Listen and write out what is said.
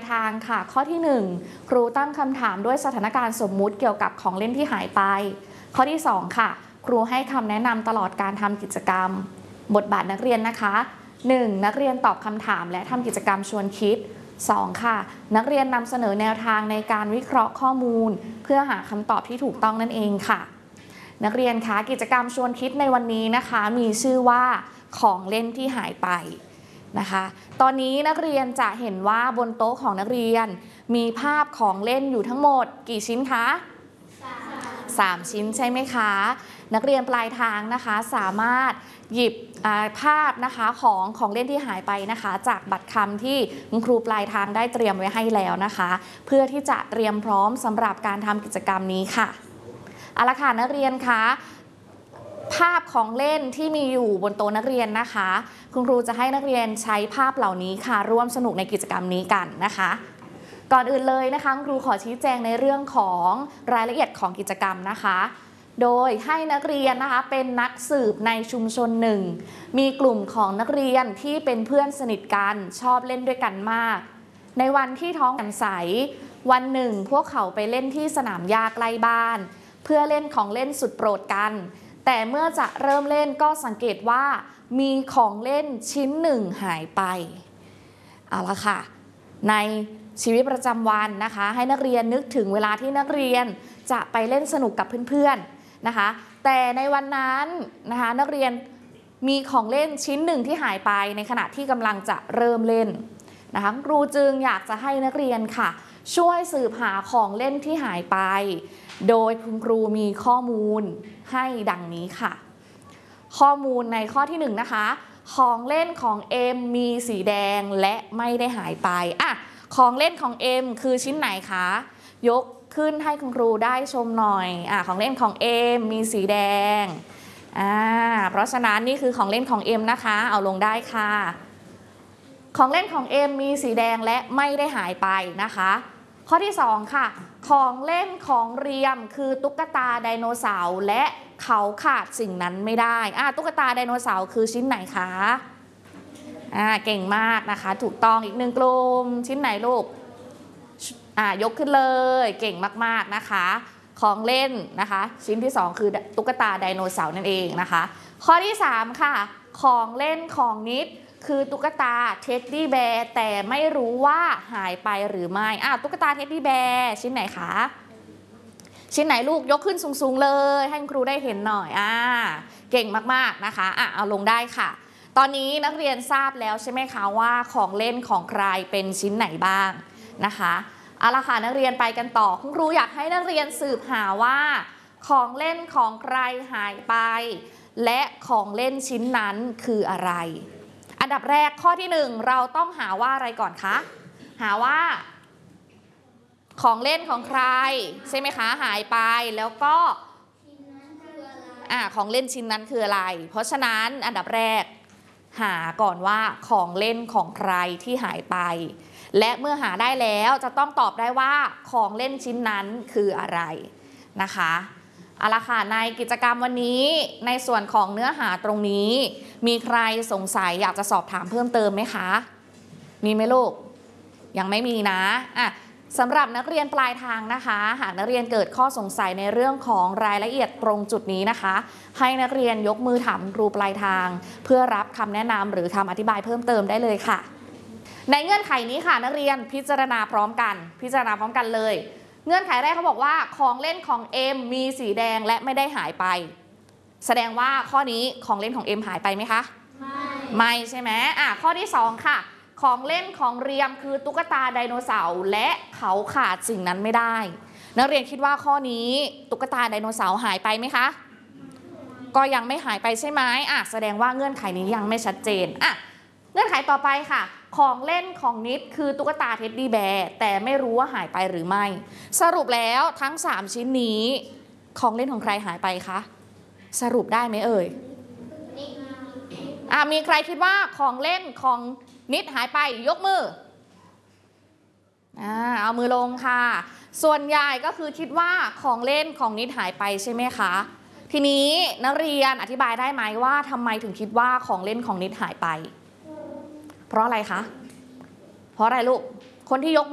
ทางค่ะข้อที่1ครูตั้งคำถามด้วยสถานการณ์สมมุติเกี่ยวกับของเล่นที่หายไปข้อที่2ค่ะครูให้คำแนะนำตลอดการทำกิจกรรมบทบาทนักเรียนนะคะ1นักเรียนตอบคำถามและทำกิจกรรมชวนคิด2ค่ะนักเรียนนำเสนอแนวทางในการวิเคราะห์ข้อมูลเพื่อหาคำตอบที่ถูกต้องนั่นเองค่ะนักเรียนคะกิจกรรมชวนคิดในวันนี้นะคะมีชื่อว่าของเล่นที่หายไปนะคะตอนนี้นักเรียนจะเห็นว่าบนโต๊ะของนักเรียนมีภาพของเล่นอยู่ทั้งหมดกี่ชิ้นคะ3ชิ้นใช่ไหมคะนักเรียนปลายทางนะคะสามารถหยิบภาพนะคะของเล่นที่หายไปนะคะจากบัตรคำที่คุณครูปลายทางได้เตรียมไว้ให้แล้วนะคะเพื่อที่จะเตรียมพร้อมสำหรับการทำกิจกรรมนี้ค่ะเอาละค่ะนักเรียนคะภาพของเล่นที่มีอยู่บนโต๊ะนักเรียนนะคะคุณครูจะให้นักเรียนใช้ภาพเหล่านี้ค่ะร่วมสนุกในกิจกรรมนี้กันนะคะก่อนอื่นเลยนะคะครูขอชี้แจงในเรื่องของรายละเอียดของกิจกรรมนะคะโดยให้นักเรียนนะคะเป็นนักสืบในชุมชนหนึ่งมีกลุ่มของนักเรียนที่เป็นเพื่อนสนิทกันชอบเล่นด้วยกันมากในวันที่ท้องแจ่มใสวันหนึ่งพวกเขาไปเล่นที่สนามหญ้าใกล้บ้านเพื่อเล่นของเล่นสุดโปรดกันแต่เมื่อจะเริ่มเล่นก็สังเกตว่ามีของเล่นชิ้นหนึ่งหายไปเอาละค่ะในชีวิตประจำวันนะคะให้นักเรียนนึกถึงเวลาที่นักเรียนจะไปเล่นสนุกกับเพื่อนๆนะคะแต่ในวันนั้นนะคะนักเรียนมีของเล่นชิ้นหนึ่งที่หายไปในขณะที่กำลังจะเริ่มเล่นนะคะครูจึงอยากจะให้นักเรียนค่ะช่วยสืบหาของเล่นที่หายไปโดยคุณครูมีข้อมูลให้ดังนี้ค่ะข้อมูลในข้อที่1นะคะของเล่นของเอ็มมีสีแดงและไม่ได้หายไปของเล่นของเอ็มคือชิ้นไหนคะยกขึ้นให้คุณครูได้ชมหน่อยของเล่นของเอ็มมีสีแดงเพราะฉะนั้นนี่คือของเล่นของเอ็มนะคะเอาลงได้ค่ะของเล่นของเอ็มมีสีแดงและไม่ได้หายไปนะคะข้อที่2ค่ะของเล่นของเรียมคือตุ๊กตาไดโนเสาร์และเขาขาดสิ่งนั้นไม่ได้ตุ๊กตาไดโนเสาร์คือชิ้นไหนคะเก่งมากนะคะถูกต้องอีก1กลุ่มชิ้นไหนลูกยกขึ้นเลยเก่งมากๆนะคะของเล่นนะคะชิ้นที่2คือตุ๊กตาไดโนเสาร์นั่นเองนะคะข้อที่3ค่ะของเล่นของนิดคือตุ๊กตาเท็ดดี้แบร์แต่ไม่รู้ว่าหายไปหรือไม่ตุ๊กตาเท็ดดี้แบร์ชิ้นไหนคะชิ้นไหนลูกยกขึ้นสูงๆเลยให้ครูได้เห็นหน่อยเก่งมากๆนะคะเอาลงได้ค่ะตอนนี้นักเรียนทราบแล้วใช่ไหมคะว่าของเล่นของใครเป็นชิ้นไหนบ้างนะคะเอาละค่ะนักเรียนไปกันต่อคุณครูอยากให้นักเรียนสืบหาว่าของเล่นของใครหายไปและของเล่นชิ้นนั้นคืออะไรอันดับแรกข้อที่1เราต้องหาว่าอะไรก่อนคะหาว่าของเล่นของใครใช่ไหมคะหายไปแล้วก็ของเล่นชิ้นนั้นคืออะไรเพราะฉะนั้นอันดับแรกหาก่อนว่าของเล่นของใครที่หายไปและเมื่อหาได้แล้วจะต้องตอบได้ว่าของเล่นชิ้นนั้นคืออะไรนะคะเอาละค่ะในกิจกรรมวันนี้ในส่วนของเนื้อหาตรงนี้มีใครสงสัยอยากจะสอบถามเพิ่มเติมไหมคะมีไหมลูกยังไม่มีนะสำหรับนักเรียนปลายทางนะคะหากนักเรียนเกิดข้อสงสัยในเรื่องของรายละเอียดตรงจุดนี้นะคะให้นักเรียนยกมือถามครูปลายทางเพื่อรับคำแนะนำหรือคำอธิบายเพิ่มเติมได้เลยค่ะในเงื่อนไขนี้ค่ะนักเรียนพิจารณาพร้อมกันเลยเงื่อนไขแรกเขาบอกว่าของเล่นของเอ็มมีสีแดงและไม่ได้หายไปแสดงว่าข้อนี้ของเล่นของเอ็มหายไปไหมคะไม่ใช่ไหมข้อที่2ค่ะของเล่นของเรียมคือตุ๊กตาไดโนเสาร์และเขาขาดสิ่งนั้นไม่ได้นักเรียนคิดว่าข้อนี้ตุ๊กตาไดโนเสาร์หายไปไหมคะก็ยังไม่หายไปใช่ไหมแสดงว่าเงื่อนไขนี้ยังไม่ชัดเจนเงื่อนไขต่อไปค่ะของเล่นของนิดคือตุ๊กตาเท็ดดี้แบร์แต่ไม่รู้ว่าหายไปหรือไม่สรุปแล้วทั้ง3ชิ้นนี้ของเล่นของใครหายไปคะสรุปได้ไหมเอ่ยมีใครคิดว่าของเล่นของนิดหายไปยกมือเอามือลงค่ะส่วนใหญ่ก็คือคิดว่าของเล่นของนิดหายไปใช่ไหมคะทีนี้นักเรียนอธิบายได้ไหมว่าทำไมถึงคิดว่าของเล่นของนิดหายไปเพราะอะไรคะเพราะอะไรลูกคนที่ยก